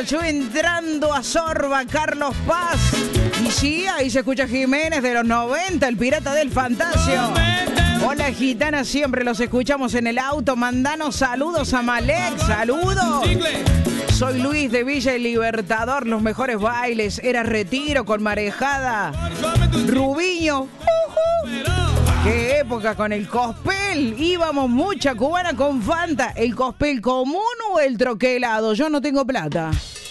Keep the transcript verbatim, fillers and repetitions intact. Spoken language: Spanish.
yo entrando a Sorba, Carlos Paz. Y sí, ahí se escucha Jiménez de los noventa, el pirata del Fantasio. Hola, gitana, siempre los escuchamos en el auto. Mandanos saludos a Malek, saludos. Soy Luis de Villa El Libertador, los mejores bailes. Era Retiro con Marejada. Rubiño. ¡Qué época con el cospel! Íbamos mucha cubana con Fanta. ¿El cospel común o el troquelado? Yo no tengo plata.